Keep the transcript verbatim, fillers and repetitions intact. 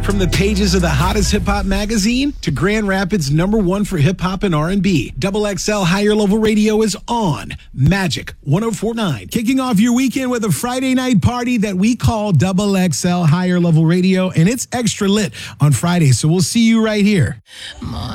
From the pages of the hottest hip-hop magazine to Grand Rapids' number one for hip-hop and R and B, Double X L Higher Level Radio is on Magic one oh four point nine. Kicking off your weekend with a Friday night party that we call Double X L Higher Level Radio, and it's extra lit on Friday, so we'll see you right here.